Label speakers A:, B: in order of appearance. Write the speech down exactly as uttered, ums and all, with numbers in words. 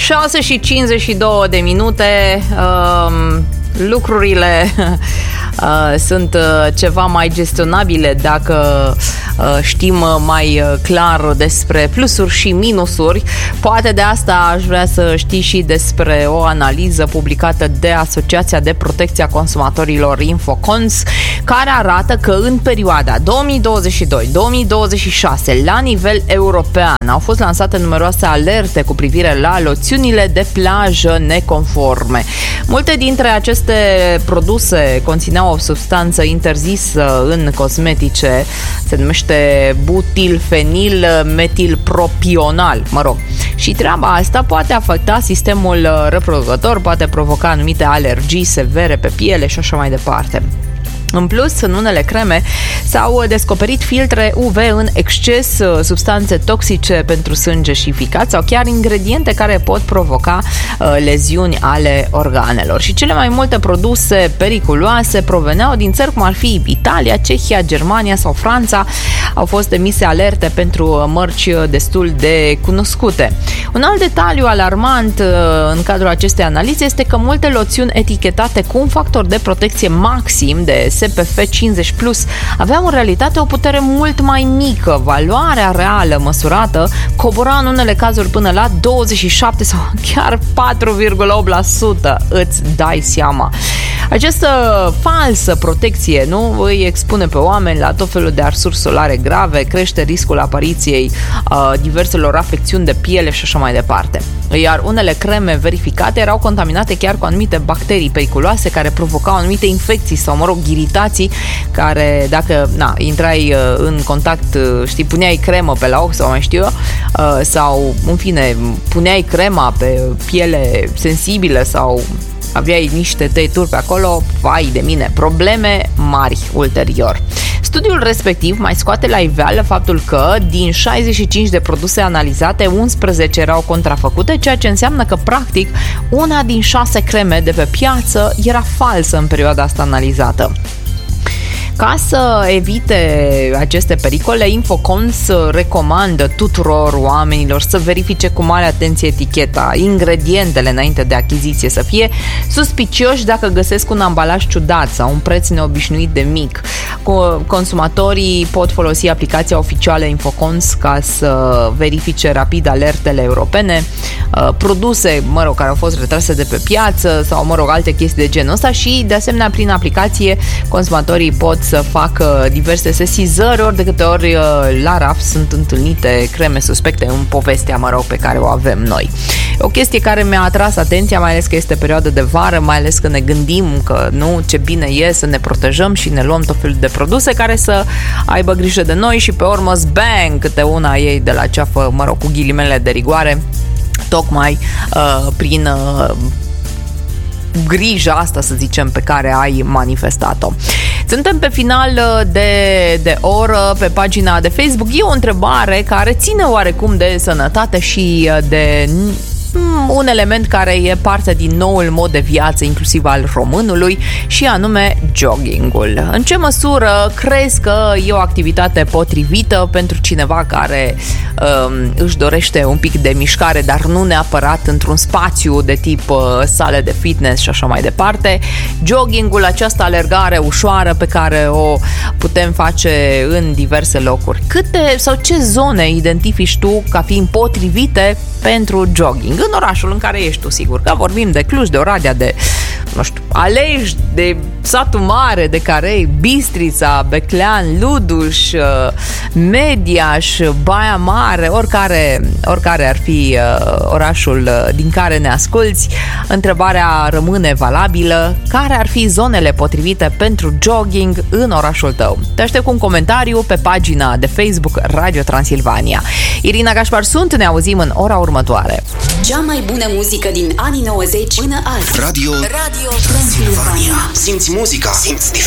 A: șase și cincizeci și două de minute. Um, lucrurile uh, sunt uh, ceva mai gestionabile dacă uh, știm mai clar despre plusuri și minusuri. Poate de asta aș vrea să știi și despre o analiză publicată de Asociația de Protecție a Consumatorilor Infocons, care arată că în perioada două mii douăzeci și doi două mii douăzeci și șase, la nivel european, au fost lansate numeroase alerte cu privire la loțiunile de plajă neconforme. Multe dintre aceste produse conțineau o substanță interzisă în cosmetice, se numește butilfenil metilpropional, mă rog. Și treaba asta poate afecta sistemul reproducător, poate provoca anumite alergii severe pe piele și așa mai departe. În plus, în unele creme s-au descoperit filtre U V în exces, substanțe toxice pentru sânge și ficat sau chiar ingrediente care pot provoca uh, leziuni ale organelor. Și cele mai multe produse periculoase proveneau din țări cum ar fi Italia, Cehia, Germania sau Franța. Au fost emise alerte pentru mărci destul de cunoscute. Un alt detaliu alarmant uh, în cadrul acestei analize este că multe loțiuni etichetate cu un factor de protecție maxim de S P F cincizeci plus aveau în realitate o putere mult mai mică. Valoarea reală măsurată cobora în unele cazuri până la douăzeci și șapte sau chiar patru virgulă opt la sută. Îți dai seama. Această falsă protecție, nu, îi expune pe oameni la tot felul de arsuri solare grave, crește riscul apariției uh, diverselor afecțiuni de piele și așa mai departe. Iar unele creme verificate erau contaminate chiar cu anumite bacterii periculoase care provocau anumite infecții sau, mă rog, iritații care, dacă na, intrai uh, în contact, uh, știi, puneai cremă pe la ochi sau mai știu eu, uh, sau, în fine, puneai crema pe piele sensibilă sau aveai niște tăieturi pe acolo, vai de mine, probleme mari ulterior. Studiul respectiv mai scoate la iveală faptul că din șaizeci și cinci de produse analizate, unsprezece erau contrafăcute, ceea ce înseamnă că practic una din șase creme de pe piață era falsă în perioada asta analizată. Ca să evite aceste pericole, Infocons recomandă tuturor oamenilor să verifice cu mare atenție eticheta, ingredientele înainte de achiziție, să fie suspicioși dacă găsesc un ambalaj ciudat sau un preț neobișnuit de mic. Consumatorii pot folosi aplicația oficială Infocons ca să verifice rapid alertele europene, produse, mă rog, care au fost retrase de pe piață sau, mă rog, alte chestii de genul ăsta și, de asemenea, prin aplicație, consumatorii pot să facă diverse sesizări, ori de câte ori la raf sunt întâlnite creme suspecte în povestea, mă rog, pe care o avem noi. O chestie care mi-a atras atenția, mai ales că este perioadă de vară, mai ales că ne gândim că nu, ce bine e să ne protejăm și ne luăm tot felul de produse care să aibă grijă de noi și pe urmă bang, câte una ei de la ceafă, mă rog, cu ghilimele de rigoare, tocmai uh, prin uh, grija asta, să zicem, pe care ai manifestat-o. Suntem pe final de, de oră pe pagina de Facebook. E o întrebare care ține oarecum de sănătate și de un element care e parte din noul mod de viață, inclusiv al românului, și anume joggingul. În ce măsură crezi că e o activitate potrivită pentru cineva care um, își dorește un pic de mișcare, dar nu neapărat într-un spațiu de tip uh, sală de fitness și așa mai departe? Joggingul, această alergare ușoară pe care o putem face în diverse locuri. Câte sau ce zone identifici tu ca fiind potrivite pentru jogging? În orașul în care ești tu, sigur, că vorbim de Cluj, de Oradea, de, nu știu, Alej, de Satul Mare, de Carei, Bistrița, Beclean, Luduș, Mediaș, Baia Mare, oricare, oricare ar fi orașul din care ne asculți, întrebarea rămâne valabilă: care ar fi zonele potrivite pentru jogging în orașul tău? Te aștept cu un comentariu pe pagina de Facebook Radio Transilvania. Irina Gașpar sunt, ne auzim în ora următoare.
B: Cea mai bună muzică din anii nouăzeci până azi.
C: Radio, Radio Transilvania. Simți muzica, simți